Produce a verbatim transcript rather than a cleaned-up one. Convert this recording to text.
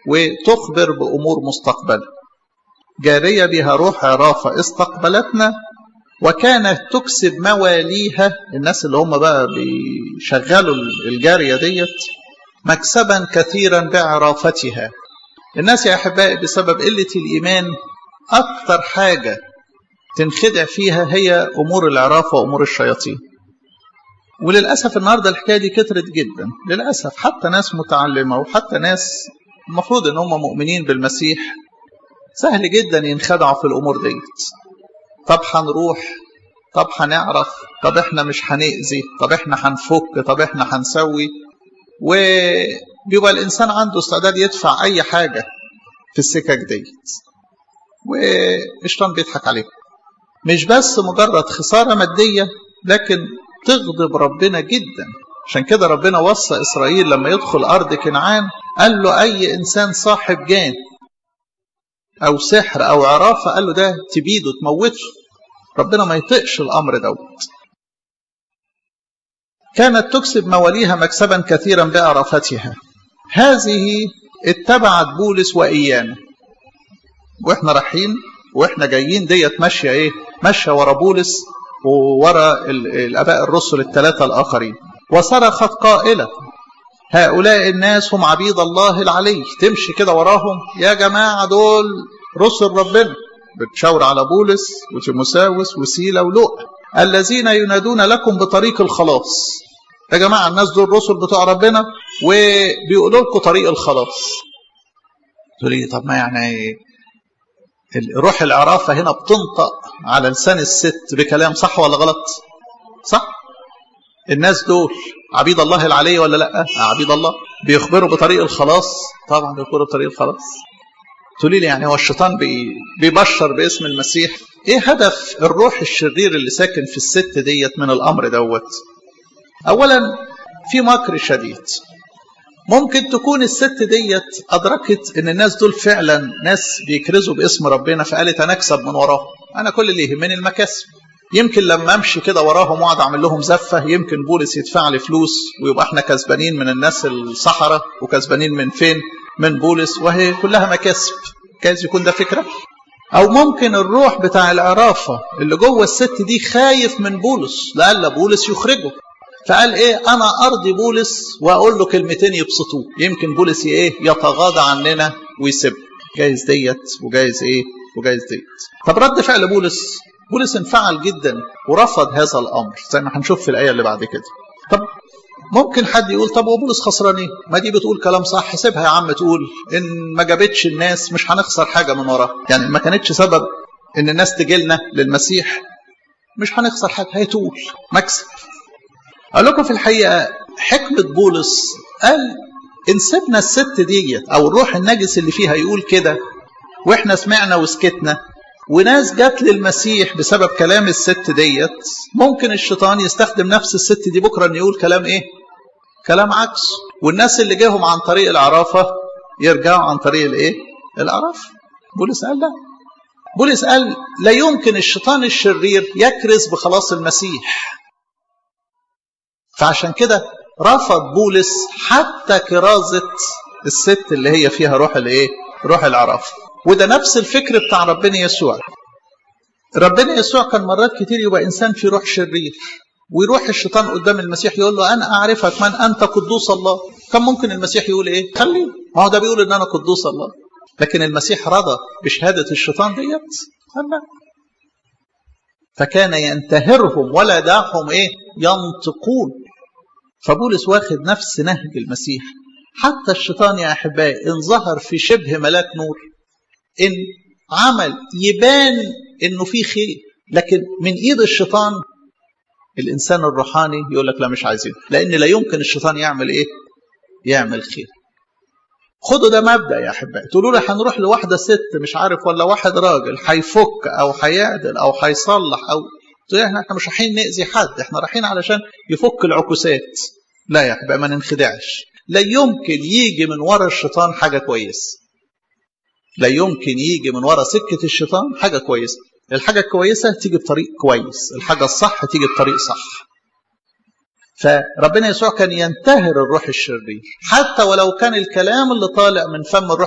وتخبر بأمور مستقبلة. جارية بها روح عرافة استقبلتنا وكانت تكسب مواليها، الناس اللي هم بقى بيشغلوا الجارية ديت، مكسبا كثيرا بعرافتها. الناس يا أحبائي بسبب قلة الإيمان أكثر حاجة تنخدع فيها هي أمور العرافة وأمور الشياطين. وللأسف النهاردة الحكاية دي كترت جدا للأسف، حتى ناس متعلمة وحتى ناس المفروض ان هم مؤمنين بالمسيح سهل جدا ينخدعوا في الأمور ديت. طب هنروح، طب هنعرف، طب احنا مش هنأذي، طب احنا هنفك، طب احنا هنسوي، وبيبقى الإنسان عنده استعداد يدفع أي حاجة في السكك ديت، والشيطان بيضحك عليه. مش بس مجرد خسارة مادية، لكن تغضب ربنا جدا. عشان كده ربنا وصى إسرائيل لما يدخل أرض كنعان قال له أي إنسان صاحب جان أو سحر أو عرافة قال له ده تبيده تموته. ربنا ما يطقش الأمر دوت. كانت تكسب مواليها مكسبا كثيرا بعرافتها. هذه اتبعت بولس وإيانا، وإحنا رايحين وإحنا جايين ديت ماشية إيه؟ ماشية ورا بولس وورا الآباء الرسل الثلاثة الآخرين. وصرخت قائلة هؤلاء الناس هم عبيد الله العلي. تمشي كده وراهم، يا جماعة دول رسل ربنا، بتشاور على بولس وتيموثاوس وسيلة ولوقا الذين ينادون لكم بطريق الخلاص. يا جماعة الناس دول رسل بتوع ربنا وبيقولوا لكم طريق الخلاص. تقول لي طب ما يعني روح العرافة هنا بتنطق على لسان الست بكلام صح ولا غلط؟ صح. الناس دول عبيد الله العلي ولا لا؟ عبيد الله. بيخبروا بطريق الخلاص؟ طبعا بيخبروا بطريق الخلاص. تقولي لي يعني هو الشيطان بي بيبشر باسم المسيح؟ ايه هدف الروح الشرير اللي ساكن في الست ديت من الامر دوت؟ اولا في مكر شديد. ممكن تكون الست ديت ادركت ان الناس دول فعلا ناس بيكرزوا باسم ربنا، فقالت انا اكسب من وراهم، انا كل اللي يهمني المكاسب. يمكن لما امشي كده وراهم واقعد اعمل لهم زفه، يمكن بولس يدفع لي فلوس ويبقى احنا كسبانين من الناس الصحراء وكسبانين من فين؟ من بولس، وهي كلها مكاسب. جايز يكون ده فكره. او ممكن الروح بتاع العرافه اللي جوه الست دي خايف من بولس، لألا بولس يخرجه، فقال ايه انا ارضي بولس واقول له كلمتين يبسطوه، يمكن بولس ايه يتغاضى عننا ويسيب. جايز ديت وجايز ايه وجايز ديت. طب رد فعل بولس، بولس انفعل جدا ورفض هذا الامر زي ما هنشوف في الايه اللي بعد كده. طب ممكن حد يقول طب وبولس خسران ايه؟ ما دي بتقول كلام صح، سيبها يا عم تقول، ان ما جابتش الناس مش هنخسر حاجه من وراها، يعني ما كانتش سبب ان الناس تجي لنا للمسيح مش هنخسر حاجه، هي تقول مكسب. اقول لكم في الحقيقه حكمه بولس، قال ان سيبنا الست ديت او الروح النجس اللي فيها يقول كده واحنا سمعنا وسكتنا، وناس جات للمسيح بسبب كلام الست ديت، ممكن الشيطان يستخدم نفس الست دي بكره ان يقول كلام ايه؟ كلام عكس، والناس اللي جاهم عن طريق العرافه يرجعوا عن طريق الايه؟ العرافه. بولس قال لا. بولس قال لا يمكن الشيطان الشرير يكرز بخلاص المسيح. فعشان كده رفض بولس حتى كرازة الست اللي هي فيها روح الايه؟ روح العرافة. وده نفس الفكر بتاع ربنا يسوع. ربنا يسوع كان مرات كتير يبقى إنسان في روح شرير، ويروح الشيطان قدام المسيح يقول له أنا أعرفك من أنت قدوس الله. كان ممكن المسيح يقول إيه؟ خليه، ما هو ده بيقول إن أنا قدوس الله. لكن المسيح رضى بشهادة الشيطان ديت؟ لا. فكان ينتهرهم ولا دعهم إيه؟ ينطقون. فبولس واخد نفس نهج المسيح. حتى الشيطان يا أحبائي إن ظهر في شبه ملاك نور، إن عمل يبان إنه فيه خير، لكن من إيد الشيطان الإنسان الروحاني يقول لك لا مش عايزين، لأن لا يمكن الشيطان يعمل إيه؟ يعمل خير. خدوا ده مبدأ يا أحبائي. تقولوا لي هنروح لواحدة ست مش عارف ولا واحد راجل هيفك أو هيعدل أو هيصلح، أو احنا مش رايحين نأذي حد، احنا رايحين علشان يفك العكوسات. لا يا أحبائي ما ننخدعش. لا يمكن يجي من وراء الشيطان حاجة كويسة. لا يمكن يجي من وراء سكة الشيطان حاجة كويسة. الحاجة الكويسة تيجي بطريق كويس، الحاجة الصح تيجي بطريق صح. فربنا يسوع كان ينتهر الروح الشرير، حتى ولو كان الكلام اللي طالع من فم الروح